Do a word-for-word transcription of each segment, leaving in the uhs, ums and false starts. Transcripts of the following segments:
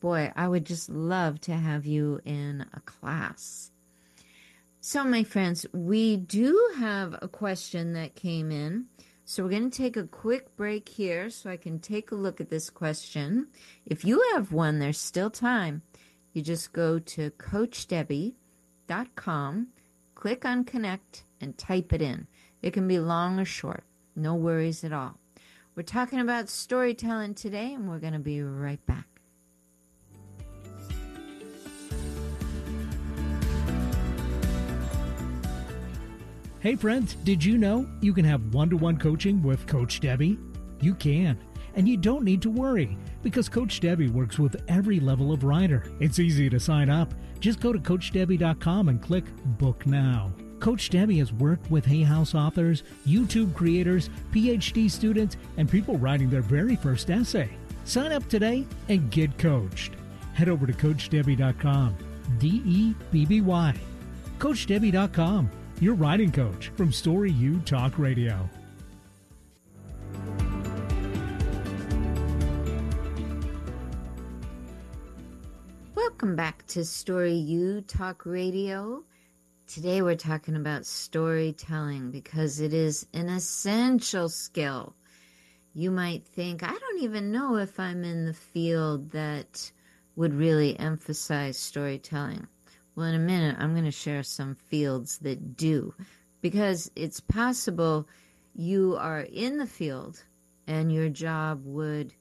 boy, I would just love to have you in a class. So, my friends, we do have a question that came in. So we're going to take a quick break here so I can take a look at this question. If you have one, there's still time. You just go to coach debbie dot com, click on connect, and type it in. It can be long or short. No worries at all. We're talking about storytelling today, and we're going to be right back. Hey friends, did you know you can have one-to-one coaching with Coach Debbie? You can, and you don't need to worry because Coach Debbie works with every level of writer. It's easy to sign up. Just go to coach debbie dot com and click Book Now. Coach Debbie has worked with Hay House authors, YouTube creators, P H D students, and people writing their very first essay. Sign up today and get coached. Head over to coach debbie dot com, D E B B Y. coach debbie dot com. Your writing coach from Story U Talk Radio. Welcome back to Story U Talk Radio. Today we're talking about storytelling because it is an essential skill. You might think, I don't even know if I'm in the field that would really emphasize storytelling. Well, in a minute, I'm going to share some fields that do, because it's possible you are in the field and your job would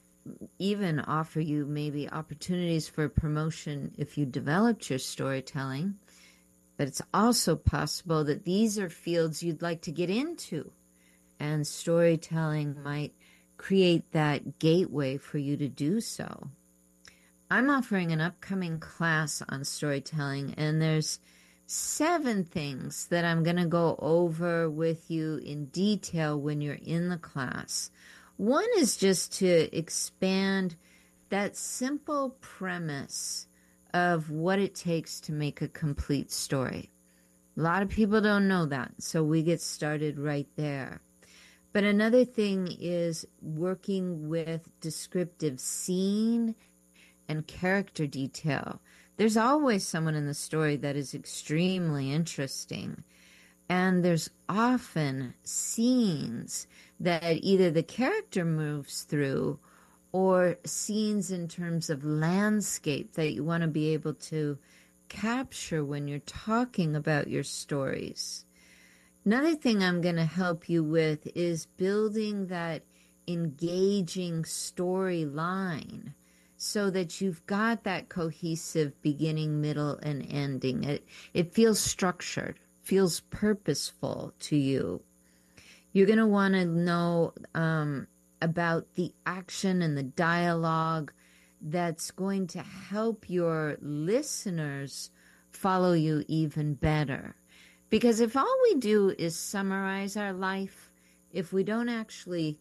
even offer you maybe opportunities for promotion if you developed your storytelling, but it's also possible that these are fields you'd like to get into, and storytelling might create that gateway for you to do so. I'm offering an upcoming class on storytelling, and there's seven things that I'm going to go over with you in detail when you're in the class. One is just to expand that simple premise of what it takes to make a complete story. A lot of people don't know that, so we get started right there. But another thing is working with descriptive scene and character detail. There's always someone in the story that is extremely interesting. And there's often scenes that either the character moves through or scenes in terms of landscape that you want to be able to capture when you're talking about your stories. Another thing I'm going to help you with is building that engaging storyline so that you've got that cohesive beginning, middle, and ending. It, it feels structured, feels purposeful to you. You're going to want to know um, about the action and the dialogue that's going to help your listeners follow you even better. Because if all we do is summarize our life, if we don't actually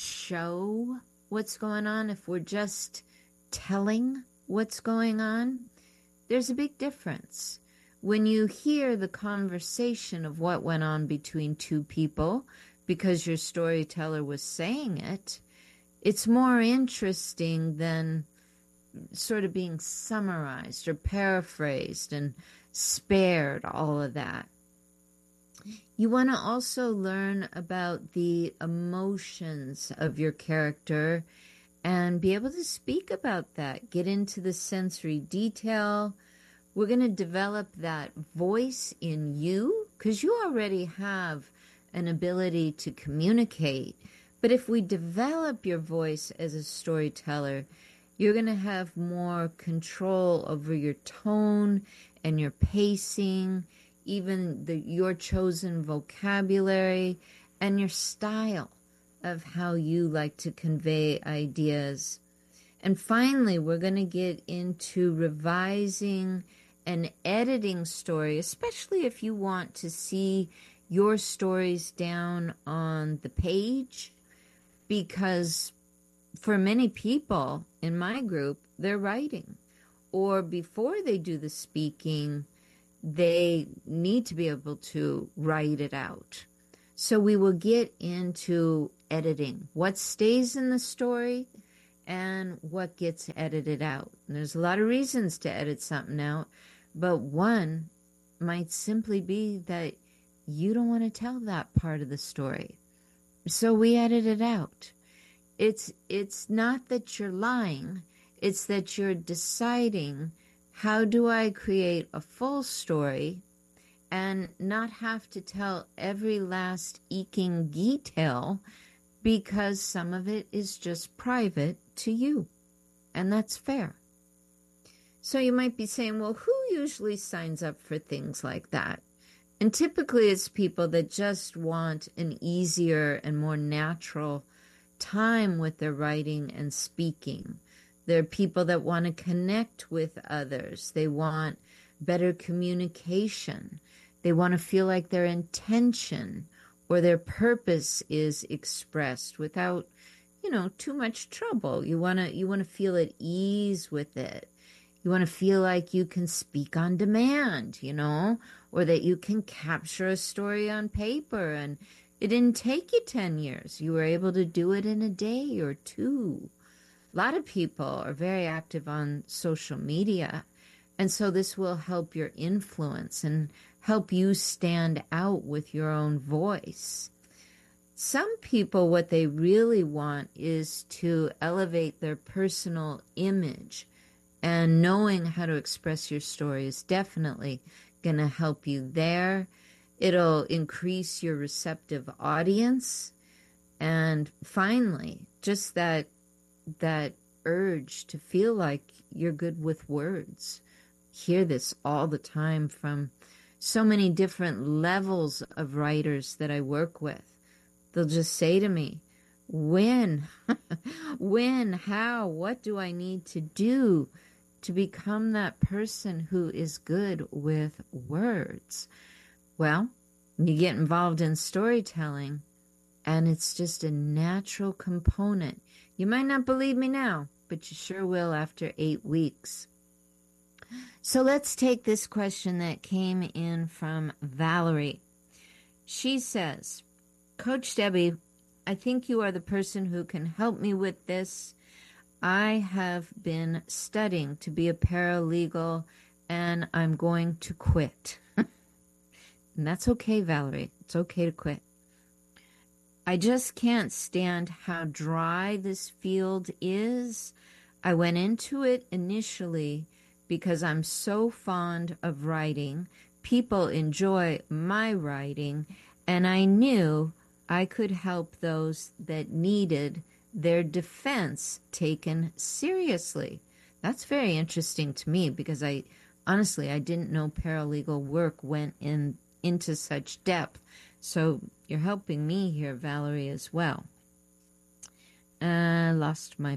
show what's going on, if we're just telling what's going on, there's a big difference. When you hear the conversation of what went on between two people, because your storyteller was saying it, it's more interesting than sort of being summarized or paraphrased and spared all of that. You want to also learn about the emotions of your character and be able to speak about that. Get into the sensory detail. We're going to develop that voice in you because you already have an ability to communicate. But if we develop your voice as a storyteller, you're going to have more control over your tone and your pacing, even the, your chosen vocabulary and your style of how you like to convey ideas. And finally, we're going to get into revising and editing story, especially if you want to see your stories down on the page, because for many people in my group, they're writing, or before they do the speaking, they need to be able to write it out. So we will get into editing, what stays in the story and what gets edited out. And there's a lot of reasons to edit something out, but one might simply be that you don't want to tell that part of the story. So we edit it out. It's it's not that you're lying, it's that you're deciding, how do I create a full story and not have to tell every last eking detail, because some of it is just private to you, and that's fair. So you might be saying, well, who usually signs up for things like that? And typically it's people that just want an easier and more natural time with their writing and speaking. They're people that want to connect with others. They want better communication. They want to feel like their intention or their purpose is expressed without, you know, too much trouble. You want to you want to feel at ease with it. You want to feel like you can speak on demand, you know, or that you can capture a story on paper and it didn't take you ten years. You were able to do it in a day or two. A lot of people are very active on social media, and so this will help your influence and help you stand out with your own voice. Some people, what they really want is to elevate their personal image, and knowing how to express your story is definitely going to help you there. It'll increase your receptive audience. And finally, just that that urge to feel like you're good with words. Hear this all the time from so many different levels of writers that I work with. They'll just say to me, when, when, how, what do I need to do to become that person who is good with words? Well, you get involved in storytelling, and it's just a natural component. You might not believe me now, but you sure will after eight weeks. So let's take this question that came in from Valerie. She says, Coach Debbie, I think you are the person who can help me with this. I have been studying to be a paralegal, and I'm going to quit. And that's okay, Valerie. It's okay to quit. I just can't stand how dry this field is. I went into it initially because I'm so fond of writing. People enjoy my writing, and I knew I could help those that needed their defense taken seriously. That's very interesting to me, because I honestly, I didn't know paralegal work went in into such depth. So you're helping me here, Valerie, as well. I uh, lost my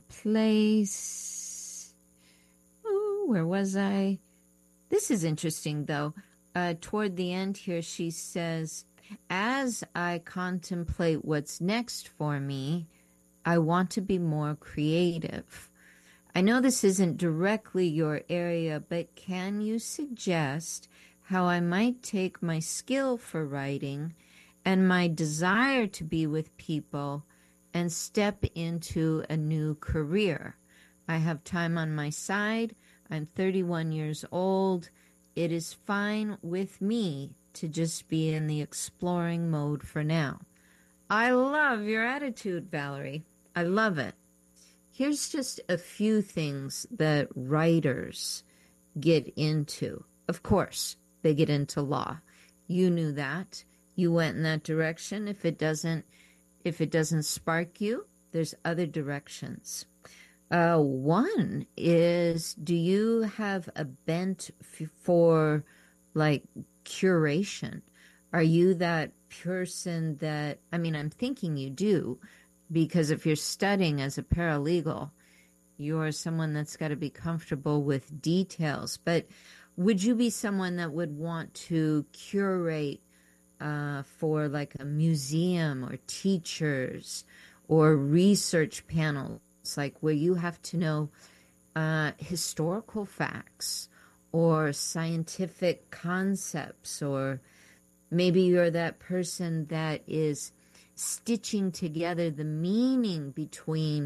place. Ooh, where was I? This is interesting, though. Uh, toward the end here, she says, as I contemplate what's next for me, I want to be more creative. I know this isn't directly your area, but can you suggest how I might take my skill for writing and my desire to be with people and step into a new career? I have time on my side. I'm thirty-one years old. It is fine with me to just be in the exploring mode for now. I love your attitude, Valerie. I love it. Here's just a few things that writers get into. Of course, they get into law. You knew that. You went in that direction. If it doesn't, if it doesn't spark you, there's other directions. Uh, one is, do you have a bent f- for like curation? Are you that person that, I mean, I'm thinking you do, because if you're studying as a paralegal, you're someone that's got to be comfortable with details. But would you be someone that would want to curate uh, for like a museum or teachers or research panels, like where you have to know uh, historical facts or scientific concepts, or maybe you're that person that is stitching together the meaning between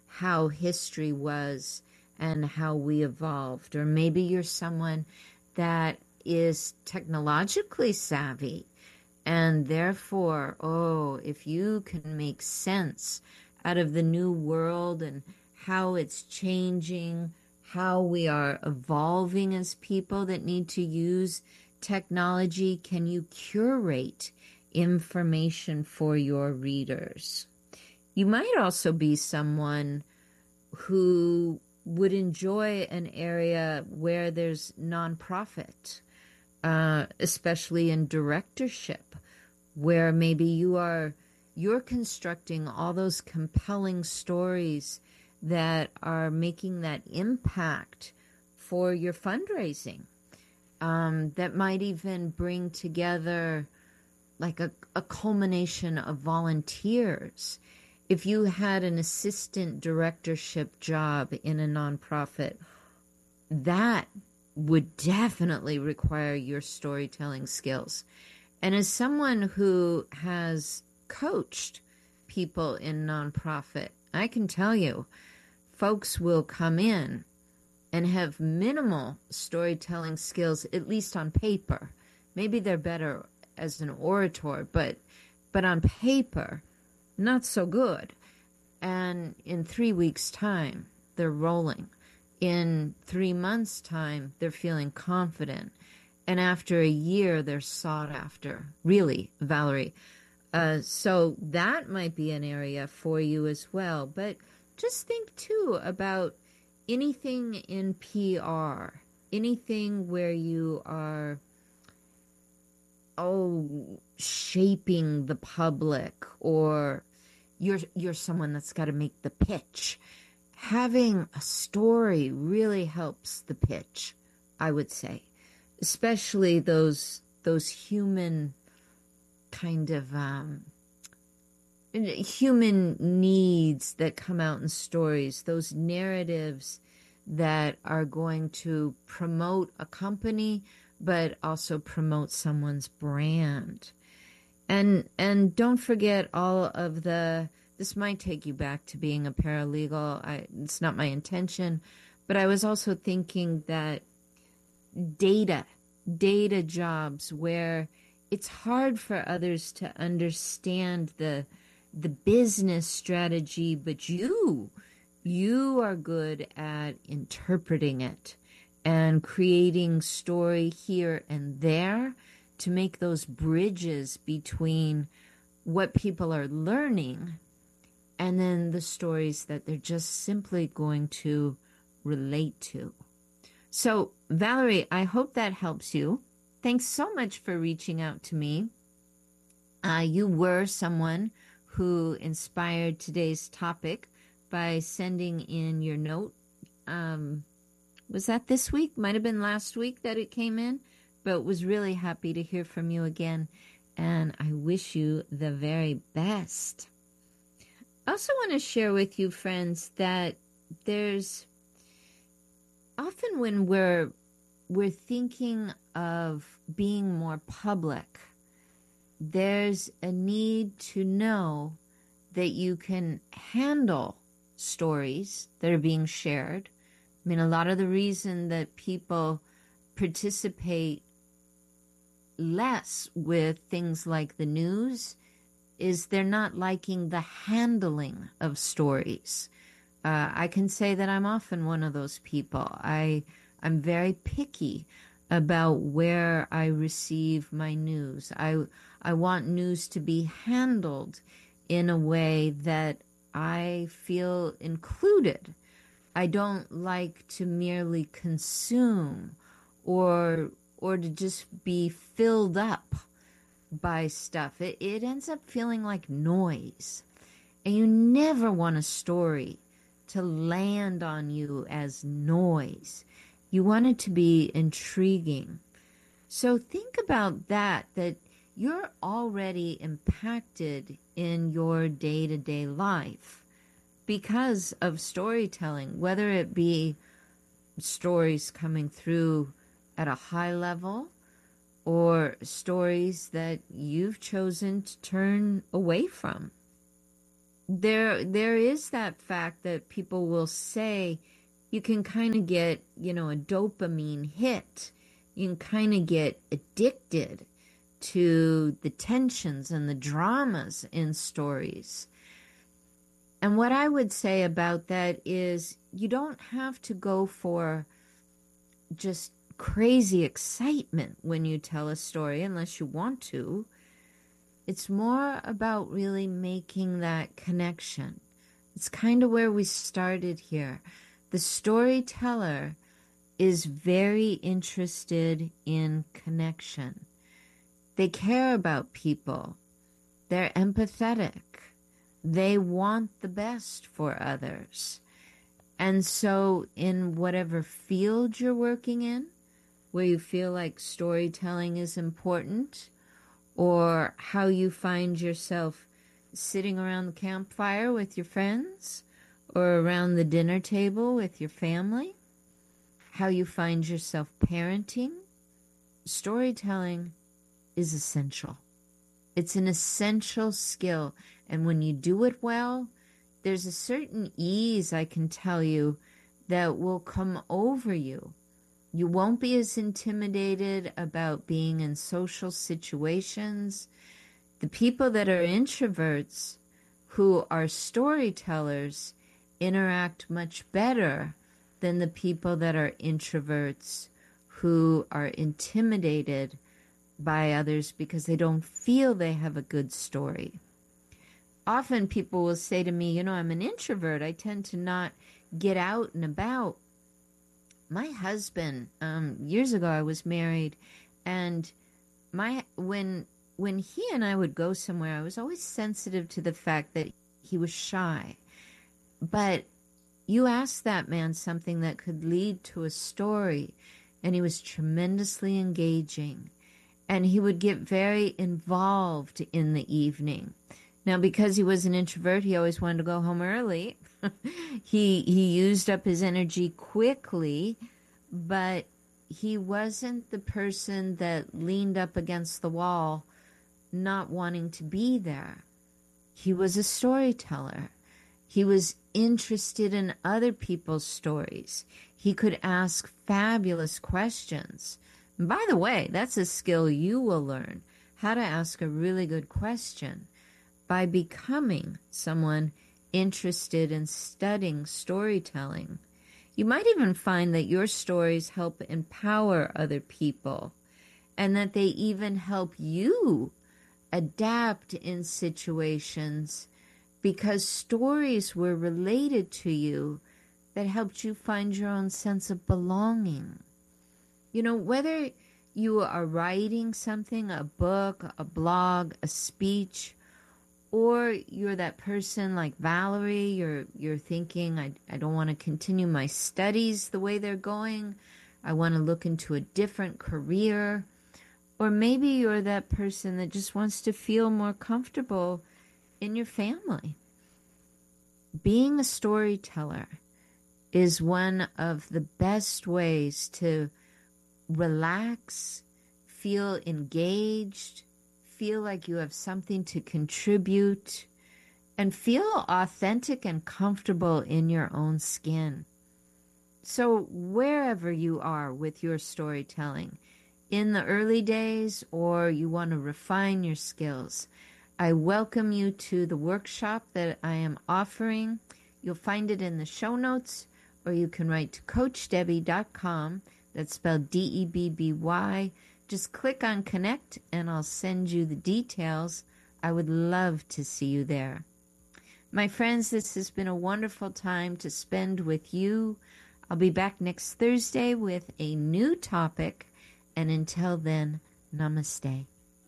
how history was and how we evolved. Or maybe you're someone that is technologically savvy, and therefore, oh, if you can make sense out of the new world and how it's changing, how we are evolving as people that need to use technology, can you curate information for your readers? You might also be someone who would enjoy an area where there's nonprofit, uh, especially in directorship, where maybe you are you're constructing all those compelling stories that are making that impact for your fundraising. Um, that might even bring together like a, a culmination of volunteers. If you had an assistant directorship job in a nonprofit, that would definitely require your storytelling skills. And as someone who has coached people in nonprofit, I can tell you, folks will come in and have minimal storytelling skills, at least on paper. Maybe they're better as an orator, but but on paper, not so good. And in three weeks' time, they're rolling. In three months' time, they're feeling confident. And after a year, they're sought after. Really, Valerie. Uh, so that might be an area for you as well. But just think, too, about anything in P R, anything where you are, oh, shaping the public, or you're you're someone that's got to make the pitch. Having a story really helps the pitch, I would say, especially those those human kind of um, human needs that come out in stories, those narratives that are going to promote a company, but also promote someone's brand. And and don't forget all of the, this might take you back to being a paralegal. I, it's not my intention, but I was also thinking that data, data jobs where it's hard for others to understand the the business strategy, but you, you are good at interpreting it and creating story here and there to make those bridges between what people are learning and then the stories that they're just simply going to relate to. So, Valerie, I hope that helps you. Thanks so much for reaching out to me. Uh, you were someone who inspired today's topic by sending in your note. Um, was that this week? Might have been last week that it came in, but was really happy to hear from you again, and I wish you the very best. I also want to share with you, friends, that there's often when we're we're thinking of being more public, there's a need to know that you can handle stories that are being shared. I mean, a lot of the reason that people participate less with things like the news is they're not liking the handling of stories. Uh, I can say that I'm often one of those people. I, I'm very picky about where I receive my news. I, I want news to be handled in a way that I feel included. I don't like to merely consume or or to just be filled up by stuff. It, it ends up feeling like noise. And you never want a story to land on you as noise. You want it to be intriguing. So think about that, that you're already impacted in your day-to-day life because of storytelling, whether it be stories coming through at a high level or stories that you've chosen to turn away from. there there is that fact that people will say you can kind of get, you know, a dopamine hit. You can kind of get addicted to the tensions and the dramas in stories. And what I would say about that is you don't have to go for just crazy excitement when you tell a story unless you want to. It's more about really making that connection. It's kind of where we started here. The storyteller is very interested in connection. They care about people. They're empathetic. They want the best for others. And so in whatever field you're working in, where you feel like storytelling is important, or how you find yourself sitting around the campfire with your friends, or around the dinner table with your family, how you find yourself parenting, storytelling is essential. It's an essential skill. And when you do it well, there's a certain ease, I can tell you, that will come over you. You won't be as intimidated about being in social situations. The people that are introverts who are storytellers interact much better than the people that are introverts who are intimidated by others because they don't feel they have a good story. Often people will say to me, you know, I'm an introvert. I tend to not get out and about. My husband, um, years ago I was married, and my when when he and I would go somewhere, I was always sensitive to the fact that he was shy. But you asked that man something that could lead to a story, and he was tremendously engaging. And he would get very involved in the evening. Now, because he was an introvert, he always wanted to go home early. he he used up his energy quickly, but he wasn't the person that leaned up against the wall, not wanting to be there. He was a storyteller. He was interested in other people's stories. He could ask fabulous questions. And by the way, that's a skill you will learn, how to ask a really good question by becoming someone interested in studying storytelling. You might even find that your stories help empower other people, and that they even help you adapt in situations because stories were related to you that helped you find your own sense of belonging. You know, whether you are writing something, a book, a blog, a speech, or you're that person like Valerie, you're you're thinking, I, I don't want to continue my studies the way they're going. I want to look into a different career. Or maybe you're that person that just wants to feel more comfortable in your family. Being a storyteller is one of the best ways to relax, feel engaged, feel like you have something to contribute, and feel authentic and comfortable in your own skin. So wherever you are with your storytelling, in the early days or you want to refine your skills, I welcome you to the workshop that I am offering. You'll find it in the show notes, or you can write to coach debby dot com. That's spelled D E B B Y. Just click on Connect and I'll send you the details. I would love to see you there. My friends, this has been a wonderful time to spend with you. I'll be back next Thursday with a new topic. And until then, namaste.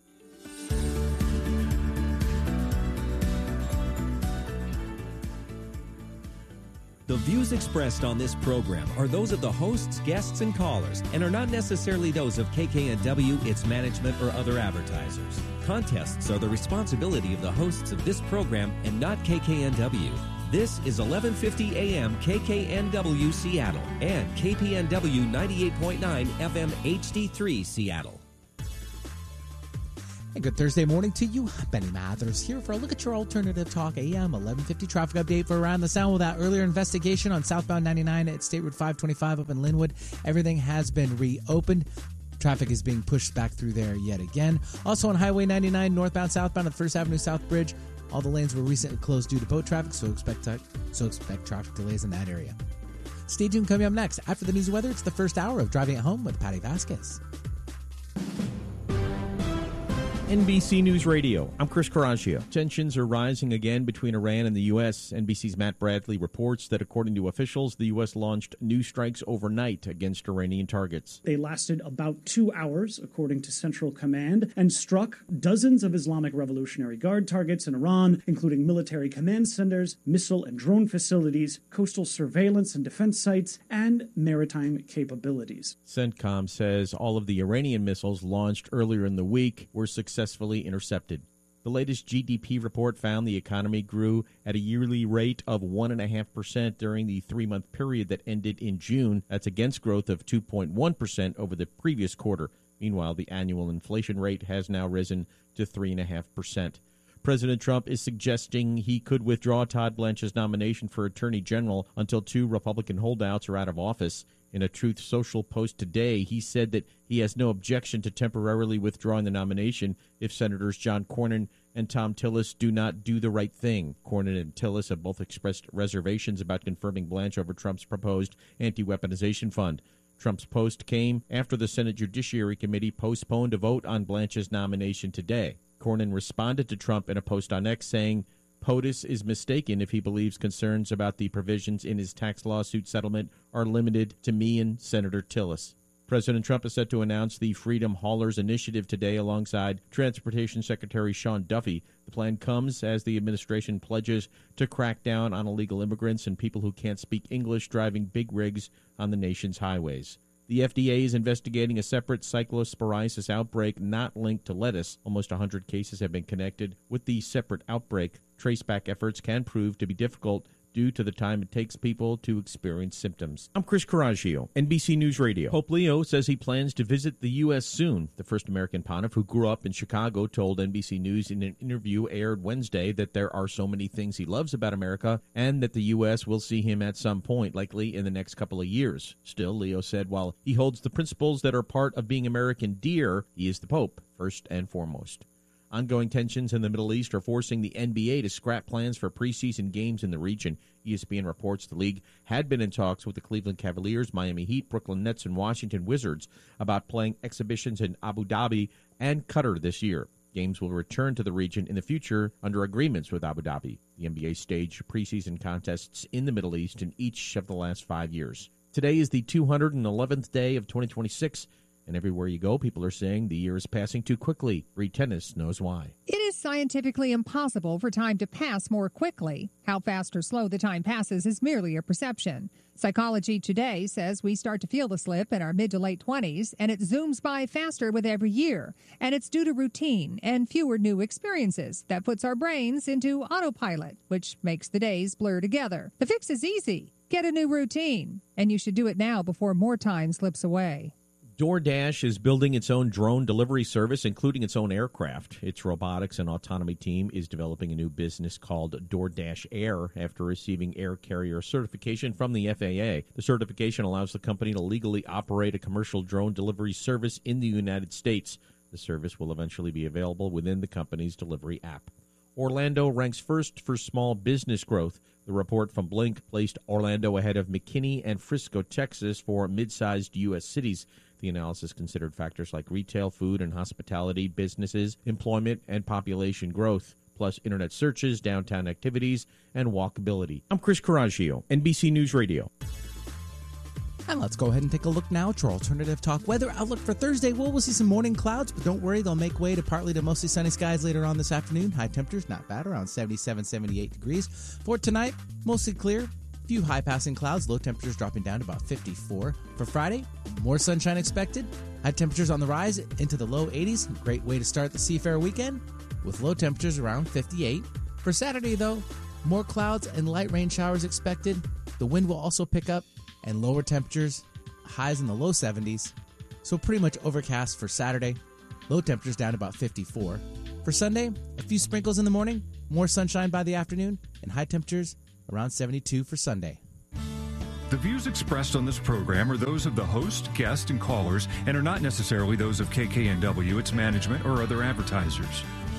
The views expressed on this program are those of the hosts, guests, and callers, and are not necessarily those of K K N W, its management, or other advertisers. Contests are the responsibility of the hosts of this program and not K K N W. This is eleven fifty A M K K N W Seattle and K P N W ninety-eight point nine F M H D three Seattle. Hey, good Thursday morning to you. Benny Mathers here for a look at your Alternative Talk A M eleven fifty traffic update for Around the Sound. With that earlier investigation on southbound ninety-nine at State Road five twenty-five up in Linwood, everything has been reopened. Traffic is being pushed back through there yet again. Also on Highway ninety-nine northbound southbound at First Avenue South Bridge, all the lanes were recently closed due to boat traffic, so expect so expect traffic delays in that area. Stay tuned. Coming up next after the news and weather, it's the first hour of Driving at Home with Patty Vasquez. N B C News Radio. I'm Chris Coraggio. Tensions are rising again between Iran and the U S. N B C's Matt Bradley reports that according to officials, the U S launched new strikes overnight against Iranian targets. They lasted about two hours, according to Central Command, and struck dozens of Islamic Revolutionary Guard targets in Iran, including military command centers, missile and drone facilities, coastal surveillance and defense sites, and maritime capabilities. CENTCOM says all of the Iranian missiles launched earlier in the week were successful. Successfully intercepted. The latest G D P report found the economy grew at a yearly rate of one point five percent during the three-month period that ended in June. That's against growth of two point one percent over the previous quarter. Meanwhile, the annual inflation rate has now risen to three point five percent. President Trump is suggesting he could withdraw Todd Blanche's nomination for Attorney General until two Republican holdouts are out of office. In a Truth Social post today, he said that he has no objection to temporarily withdrawing the nomination if Senators John Cornyn and Thom Tillis do not do the right thing. Cornyn and Tillis have both expressed reservations about confirming Blanche over Trump's proposed anti-weaponization fund. Trump's post came after the Senate Judiciary Committee postponed a vote on Blanche's nomination today. Cornyn responded to Trump in a post on X saying, POTUS is mistaken if he believes concerns about the provisions in his tax lawsuit settlement are limited to me and Senator Tillis. President Trump is set to announce the Freedom Haulers Initiative today alongside Transportation Secretary Sean Duffy. The plan comes as the administration pledges to crack down on illegal immigrants and people who can't speak English driving big rigs on the nation's highways. The F D A is investigating a separate cyclosporiasis outbreak not linked to lettuce. Almost one hundred cases have been connected with the separate outbreak. Traceback efforts can prove to be difficult due to the time it takes people to experience symptoms. I'm Chris Coraggio, N B C News Radio. Pope Leo says he plans to visit the U S soon. The first American pontiff who grew up in Chicago told N B C News in an interview aired Wednesday that there are so many things he loves about America and that the U S will see him at some point, likely in the next couple of years. Still, Leo said while he holds the principles that are part of being American dear, he is the Pope, first and foremost. Ongoing tensions in the Middle East are forcing the N B A to scrap plans for preseason games in the region. E S P N reports the league had been in talks with the Cleveland Cavaliers, Miami Heat, Brooklyn Nets, and Washington Wizards about playing exhibitions in Abu Dhabi and Qatar this year. Games will return to the region in the future under agreements with Abu Dhabi. The N B A staged preseason contests in the Middle East in each of the last five years. Today is the two hundred eleventh day of twenty twenty-six. And everywhere you go, people are saying the year is passing too quickly. Reed Tennis knows why. It is scientifically impossible for time to pass more quickly. How fast or slow the time passes is merely a perception. Psychology Today says we start to feel the slip in our mid to late twenties, and it zooms by faster with every year. And it's due to routine and fewer new experiences that puts our brains into autopilot, which makes the days blur together. The fix is easy. Get a new routine. And you should do it now before more time slips away. DoorDash is building its own drone delivery service, including its own aircraft. Its robotics and autonomy team is developing a new business called DoorDash Air after receiving air carrier certification from the F A A. The certification allows the company to legally operate a commercial drone delivery service in the United States. The service will eventually be available within the company's delivery app. Orlando ranks first for small business growth. The report from Blink placed Orlando ahead of McKinney and Frisco, Texas, for mid-sized U S cities. The analysis considered factors like retail, food, and hospitality, businesses, employment, and population growth, plus internet searches, downtown activities, and walkability. I'm Chris Coraggio, N B C News Radio. And let's go ahead and take a look now at our Alternative Talk weather outlook for Thursday. Well, we'll see some morning clouds, but don't worry, they'll make way to partly to mostly sunny skies later on this afternoon. High temperatures, not bad, around seventy-seven, seventy-eight degrees. For tonight, mostly clear. Few high-passing clouds, low temperatures dropping down to about fifty-four. For Friday, more sunshine expected. High temperatures on the rise into the low eighties. Great way to start the Seafair weekend with low temperatures around fifty-eight. For Saturday, though, more clouds and light rain showers expected. The wind will also pick up and lower temperatures, highs in the low seventies. So pretty much overcast for Saturday. Low temperatures down about fifty-four. For Sunday, a few sprinkles in the morning, more sunshine by the afternoon, and high temperatures around seventy-two for Sunday. The views expressed on this program are those of the host, guest, and callers, and are not necessarily those of K K N W, its management, or other advertisers.